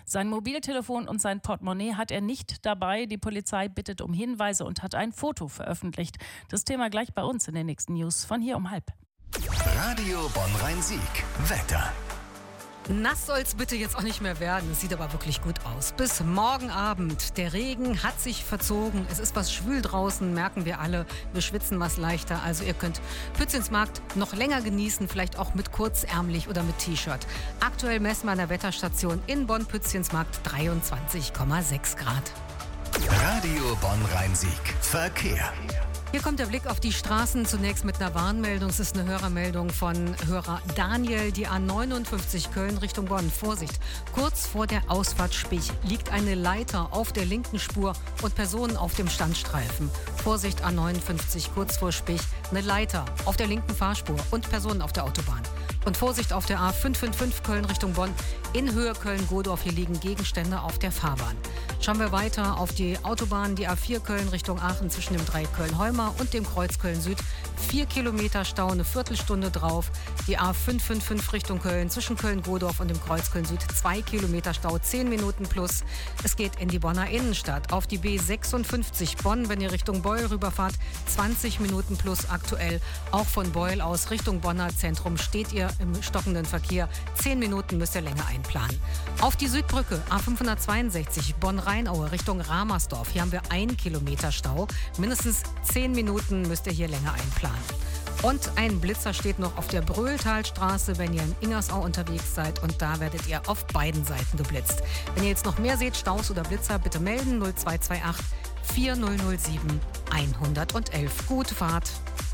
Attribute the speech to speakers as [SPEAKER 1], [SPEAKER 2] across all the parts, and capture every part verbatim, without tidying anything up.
[SPEAKER 1] Sein Mobiltelefon und sein Portemonnaie hat er nicht dabei. Die Polizei bittet um Hinweise und hat ein Foto veröffentlicht. Das Thema gleich bei uns in den nächsten News von hier um halb.
[SPEAKER 2] Radio Bonn-Rhein-Sieg. Wetter.
[SPEAKER 3] Nass soll's bitte jetzt auch nicht mehr werden. Es sieht aber wirklich gut aus. Bis morgen Abend. Der Regen hat sich verzogen. Es ist was schwül draußen, merken wir alle. Wir schwitzen was leichter. Also ihr könnt Pützinsmarkt noch länger genießen, vielleicht auch mit kurzärmlich oder mit T-Shirt. Aktuell messen wir an der Wetterstation in Bonn-Pützinsmarkt dreiundzwanzig Komma sechs Grad.
[SPEAKER 2] Radio Bonn-Rhein-Sieg. Verkehr.
[SPEAKER 3] Hier kommt der Blick auf die Straßen. Zunächst mit einer Warnmeldung. Es ist eine Hörermeldung von Hörer Daniel. Die A neunundfünfzig Köln Richtung Bonn. Vorsicht! Kurz vor der Ausfahrt Spich liegt eine Leiter auf der linken Spur und Personen auf dem Standstreifen. Vorsicht A neunundfünfzig kurz vor Spich. Eine Leiter auf der linken Fahrspur und Personen auf der Autobahn. Und Vorsicht auf der A fünfhundertfünfundfünfzig Köln Richtung Bonn. In Höhe Köln-Godorf. Hier liegen Gegenstände auf der Fahrbahn. Schauen wir weiter auf die Autobahn. Die A vier Köln Richtung Aachen zwischen dem Dreieck Köln-Heuma und dem Kreuz Köln-Süd. Vier Kilometer Stau, eine Viertelstunde drauf. Die A fünfhundertfünfundfünfzig Richtung Köln zwischen Köln-Godorf und dem Kreuz Köln-Süd. Zwei Kilometer Stau, zehn Minuten plus. Es geht in die Bonner Innenstadt. Auf die B sechsundfünfzig Bonn, wenn ihr Richtung Beul rüberfahrt. zwanzig Minuten plus aktuell. Auch von Beul aus Richtung Bonner Zentrum steht ihr im stockenden Verkehr. Zehn Minuten müsst ihr länger einplanen. Auf die Südbrücke A fünfhundertzweiundsechzig Bonn-Rheinaue Richtung Ramersdorf. Hier haben wir ein Kilometer Stau. Mindestens zehn Minuten müsst ihr hier länger einplanen. Und ein Blitzer steht noch auf der Bröhltalstraße, wenn ihr in Ingersau unterwegs seid. Und da werdet ihr auf beiden Seiten geblitzt. Wenn ihr jetzt noch mehr seht, Staus oder Blitzer, bitte melden null zwei zwei acht vier null null sieben eins eins eins. Gute Fahrt.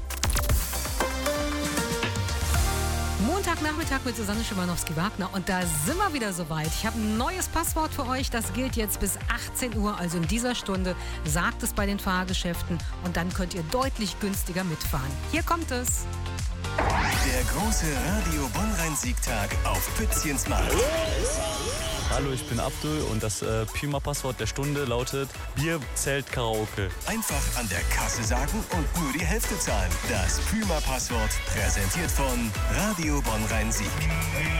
[SPEAKER 3] Montagnachmittag mit Susanne Schimanowski-Wagner und da sind wir wieder soweit. Ich habe ein neues Passwort für euch, das gilt jetzt bis achtzehn Uhr, also in dieser Stunde. Sagt es bei den Fahrgeschäften und dann könnt ihr deutlich günstiger mitfahren. Hier kommt es.
[SPEAKER 2] Der große Radio Bonn-Rhein-Sieg-Tag auf Pützinsmarkt.
[SPEAKER 4] Hallo, ich bin Abdul und das äh, Pima-Passwort der Stunde lautet Bier, Zelt, Karaoke.
[SPEAKER 2] Einfach an der Kasse sagen und nur die Hälfte zahlen. Das Puma-Passwort präsentiert von Radio Bonn-Rhein-Sieg.